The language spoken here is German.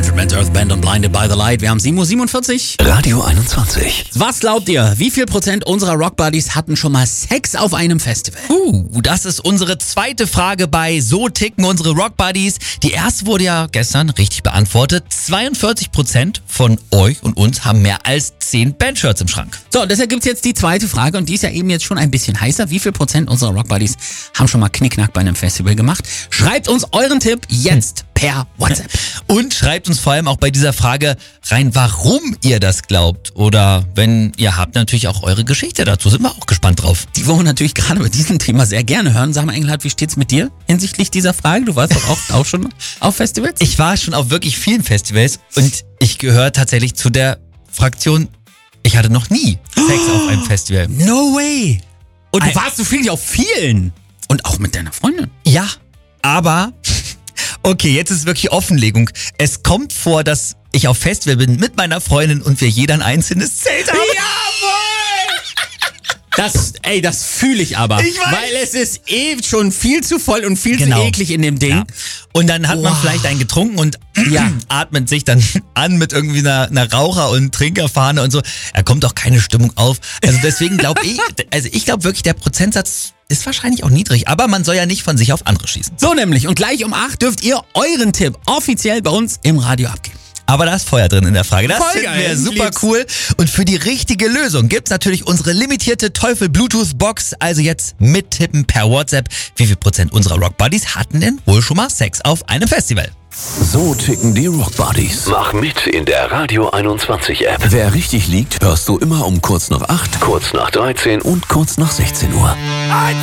Manfred Earth Band und Blinded by the Light. Wir haben 7:47 Uhr. Radio 21. Was glaubt ihr, wie viel Prozent unserer Rockbuddies hatten schon mal Sex auf einem Festival? Das ist unsere zweite Frage bei So ticken unsere Rockbuddies. Die erste wurde ja gestern richtig beantwortet. 42% von euch und uns haben mehr als 10 Bandshirts im Schrank. So, deshalb gibt's jetzt die zweite Frage und die ist ja eben jetzt schon ein bisschen heißer. Wie viel Prozent unserer Rockbuddies haben schon mal Knickknack bei einem Festival gemacht? Schreibt uns euren Tipp jetzt per WhatsApp. Und schreibt uns vor allem auch bei dieser Frage rein, warum ihr das glaubt. Oder wenn ihr habt, natürlich auch eure Geschichte dazu. Sind wir auch gespannt drauf. Die wollen wir natürlich gerade bei diesem Thema sehr gerne hören. Sag mal, Engelhardt, wie steht's mit dir hinsichtlich dieser Frage? Du warst doch auch schon auf Festivals? Ich war schon auf wirklich vielen Festivals und ich gehöre tatsächlich zu der Fraktion, ich hatte noch nie Sex auf einem Festival. No way! Und du warst so viel auf vielen. Und auch mit deiner Freundin. Ja, aber okay, jetzt ist wirklich Offenlegung. Es kommt vor, dass ich auf Festival bin mit meiner Freundin und wir jeder ein einzelnes Zelt haben. Das fühle ich aber. Ich weiß. Weil es ist schon viel zu voll und viel Genau. zu eklig in dem Ding. Ja. Und dann hat man Wow. vielleicht einen getrunken und Ja. atmet sich dann an mit irgendwie einer Raucher- und Trinkerfahne und so. Da kommt doch keine Stimmung auf. Also deswegen glaube ich glaube wirklich, der Prozentsatz ist wahrscheinlich auch niedrig. Aber man soll ja nicht von sich auf andere schießen. So nämlich. Und gleich um 8 dürft ihr euren Tipp offiziell bei uns im Radio abgeben. Aber da ist Feuer drin in der Frage. Das Voll finden geil, wir ich super lieb's. cool. Und für die richtige Lösung gibt's natürlich unsere limitierte Teufel-Bluetooth-Box. Also jetzt mittippen per WhatsApp. Wie viel Prozent unserer Rockbuddies hatten denn wohl schon mal Sex auf einem Festival? So ticken die Rockbuddies. Mach mit in der Radio 21 App. Wer richtig liegt, hörst du immer um kurz nach 8, Kurz nach 13 und kurz nach 16 Uhr.